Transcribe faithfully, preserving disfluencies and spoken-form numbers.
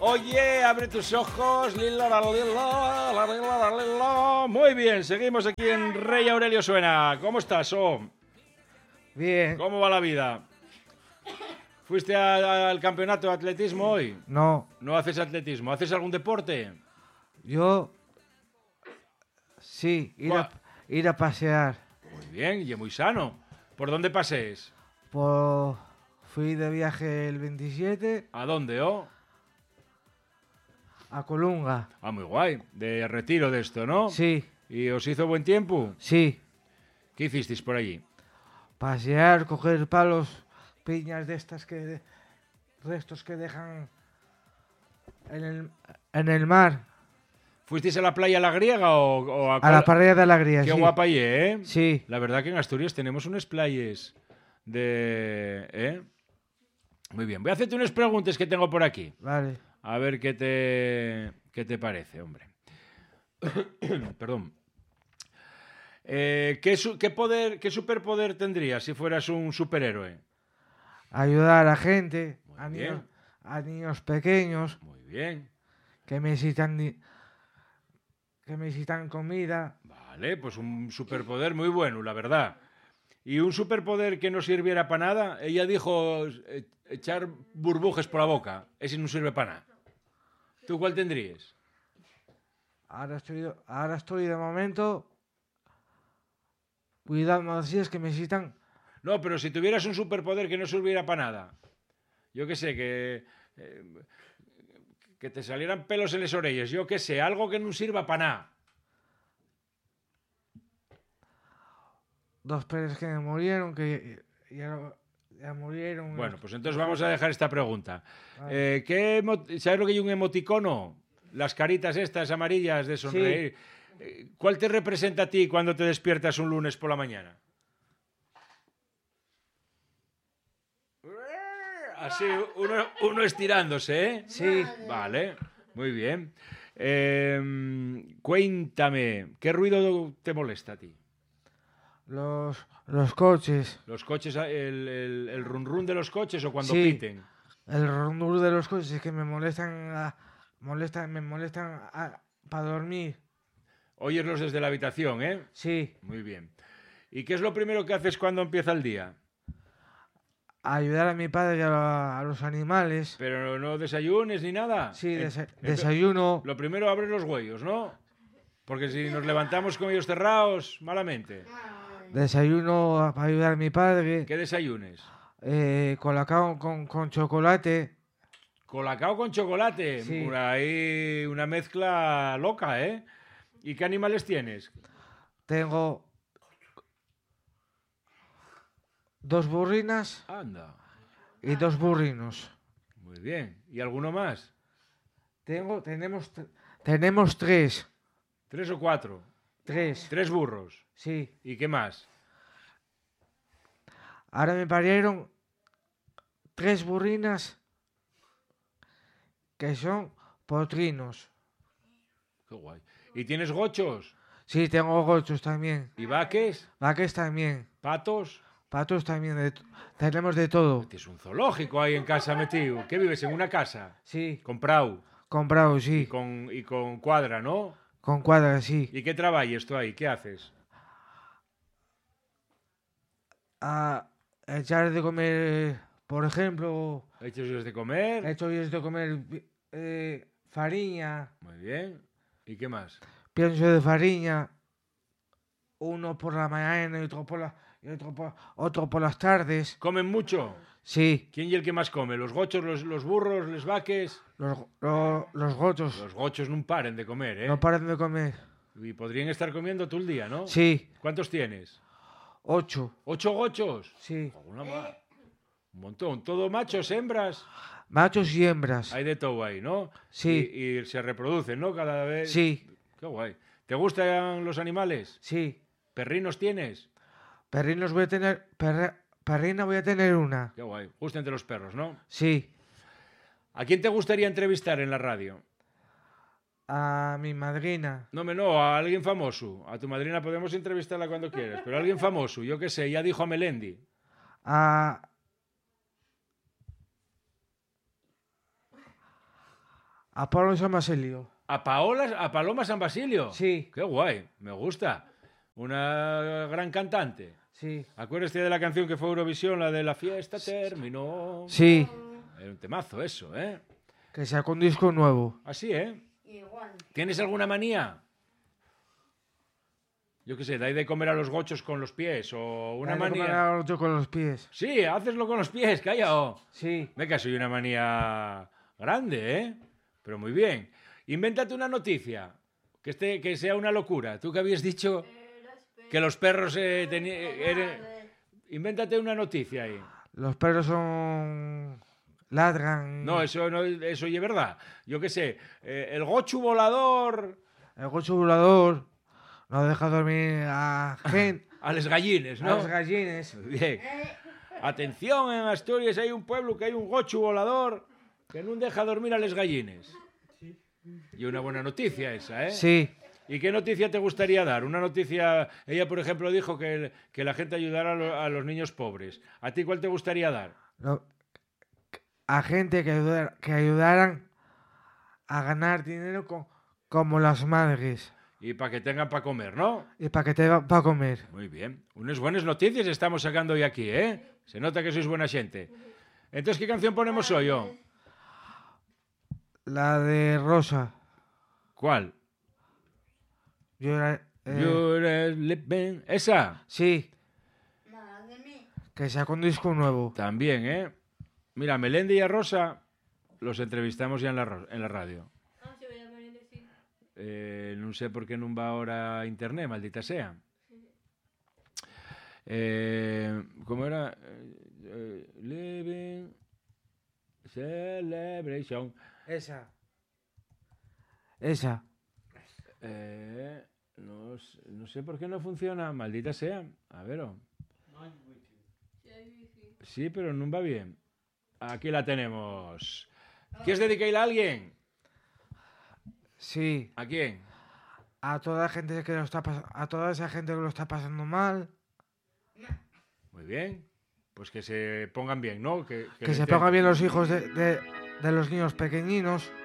Oye, abre tus ojos. Lila, la, lila, la, lila, la, lila. Muy bien, seguimos aquí en Rey Aurelio Suena. ¿Cómo estás, Oh? Bien. ¿Cómo va la vida? ¿Fuiste a- al campeonato de atletismo hoy? No, ¿No haces atletismo? ¿Haces algún deporte? yo sí, ir a, ir a pasear. Muy bien, y muy sano. ¿Por dónde pasees? Por, fui de viaje el veintisiete ¿A dónde, Oh? a Colunga. Ah, muy guay. De retiro de esto, ¿no? Sí, ¿Y os hizo buen tiempo? sí. ¿Qué hicisteis por allí? Pasear, coger palos, piñas de estas que... restos que dejan en el, en el mar. ¿Fuisteis a la playa La Griega o, o a, A la cuál- parrilla de Alegría, Qué sí. guapa allí, ¿eh? Sí, La verdad que en Asturias tenemos unas playas de... ¿eh? Muy bien. Voy a hacerte unas preguntas que tengo por aquí. vale. A ver qué te, qué te parece, hombre. Perdón. Eh, ¿qué, su- qué poder, qué superpoder tendrías si fueras un superhéroe? Ayudar a gente, Muy a bien. niños, a niños pequeños Muy bien. que necesitan, di- que necesitan comida. Vale, pues un superpoder muy bueno, la verdad. Y un superpoder que no sirviera para nada, ella dijo eh, echar burbujas por la boca. Ese no sirve para nada. ¿Tú cuál tendrías? Ahora estoy, ahora estoy de momento cuidando así es que necesitan. No, pero si tuvieras un superpoder que no sirviera para nada. Yo qué sé, que... eh, que te salieran pelos en las orejas. Yo qué sé, algo que no sirva para nada. Dos perros que me murieron, que ya, ya murieron. Bueno, pues entonces vamos a dejar esta pregunta. Vale. Eh, ¿qué emo- ¿Sabes lo que hay un emoticono? Las caritas estas amarillas de sonreír. Eh, ¿Cuál te representa a ti cuando te despiertas un lunes por la mañana? Así, uno, uno estirándose, ¿eh? Sí, Vale, muy bien. Eh, cuéntame, ¿qué ruido te molesta a ti? los, los coches, ¿Los coches, el, el, el run run de los coches o cuando Sí. piten? el rondur de los coches que me molestan, a- molestan me molestan para dormir. Oyeslos desde la habitación, ¿eh? Sí, Muy bien. ¿Y qué es lo primero que haces cuando empieza el día? ayudar a mi padre y a, la- a los animales. Pero no desayunes ni nada. Sí, Em- desa- empe- desayuno. Lo primero abres los huellos, ¿no? Porque si nos levantamos con ellos cerrados, malamente. Desayuno para ayudar a mi padre. ¿Qué desayunes? Eh, colacao con, con chocolate. Colacao con chocolate. Sí. Una, ahí, una mezcla loca, ¿eh? ¿Y qué animales tienes? Tengo dos burrinas Anda. y dos burrinos. Muy bien. ¿Y alguno más? Tengo, tenemos, t- tenemos tres. ¿Tres o cuatro? Tres, Tres burros. sí. ¿Y qué más? Ahora me parieron tres burrinas que son potrinos. Qué guay. ¿Y tienes gochos? Sí, tengo gochos también. ¿Y vaques? Vaques también. ¿Patos? Patos también. de t- tenemos de todo. Tienes un zoológico ahí en casa metido. ¿Qué vives? ¿En una casa? Sí, Comprado. comprado, Y sí. con, y con cuadra, ¿no? Con cuadras, sí. ¿Y qué trabajas tú ahí? ¿Qué haces? A echar de comer, por ejemplo, ¿Echas de comer? he hecho de comer eh, fariña, Muy bien. ¿Y qué más? pienso de fariña, uno por la mañana y otro por, la, y otro por, otro por las tardes. ¿Comen mucho? Sí, ¿Quién y el que más come? ¿Los gochos, los, los burros, los vaques? los, los, los gochos Los gochos no paren de comer, ¿eh? no paran de comer. Y podrían estar comiendo todo el día, ¿no? Sí, ¿Cuántos tienes? ocho, ¿Ocho gochos? sí. Una más. Un montón. ¿Todo machos, hembras? Machos y hembras. Hay de todo ahí, ¿no? Sí. Y, y se reproducen, ¿no? Cada vez. Sí, Qué guay. ¿Te gustan los animales? sí. ¿Perrinos tienes? Perrinos voy a tener, perra- perrina voy a tener una. Qué guay. Gustan de los perros, ¿no? Sí, ¿A quién te gustaría entrevistar en la radio? a mi madrina. No, me no, a alguien famoso. A tu madrina podemos entrevistarla cuando quieras, pero a alguien famoso, yo qué sé, ya dijo a Melendi. A, A Pablo San Basilio. ¿A Paola, a Paloma San Basilio? Sí. Qué guay, me gusta. Una gran cantante. Sí. Acuérdate de la canción que fue Eurovisión, la de La fiesta terminó. Sí. Era un temazo eso, ¿eh? Que sacó un disco nuevo. Así, ¿eh? Igual. ¿Tienes alguna manía? Yo qué sé, de ahí de comer a los gochos con los pies o una Dale, comer manía. a otro con los pies. Sí, hazlo con los pies, calla. Sí. Venga, soy una manía grande, ¿eh? Pero muy bien. Invéntate una noticia, que, esté, que sea una locura. Tú que habías dicho que los perros eh, tenían... Invéntate una noticia ahí. Los perros son... ladran. No, eso no, eso ya es verdad. Yo qué sé, eh, el gochu volador... El gocho volador no deja dormir a gente. A los gallines, A ¿no? los gallines. Bien. Atención, en Asturias hay un pueblo que hay un gochu volador que no deja dormir a los gallines. Y una buena noticia esa, ¿eh? Sí. ¿Y qué noticia te gustaría dar? Una noticia... Ella, por ejemplo, dijo que, que la gente ayudara a, lo- a los niños pobres. ¿A ti cuál te gustaría dar? No, a gente que, ayudar- que ayudaran a ganar dinero co- como las madres. Y para que tengan para comer, ¿no? Y para que te va para comer. Muy bien. Unas buenas noticias estamos sacando hoy aquí, ¿eh? Se nota que sois buena gente. Entonces, ¿qué canción ponemos hoy, yo? La de Rosa. ¿Cuál? Yo era, eh, You're sleeping. ¿Esa? sí, Nada de mí. que sacó un disco nuevo. También, ¿eh? Mira, Melendi y a Rosa los entrevistamos ya en la, ro- en la radio. Ah, se voy a venir a decir. Eh, non sé por qué non va ahora a internet, maldita sea. Eh, ¿Cómo era? Eh, eh, living Celebration. Esa. Esa. Eh, no, s- no sé por qué no funciona, maldita sea. A ver. oh. Sí, pero no va bien. Aquí la tenemos. ¿Quieres dedicarla a alguien? Sí. ¿A quién? A toda la gente que lo está pas- a toda esa gente que lo está pasando mal, Muy bien. Pues que se pongan bien, ¿no? Que, que lo se pongan intenten. bien los hijos de, de- de los niños pequeñinos,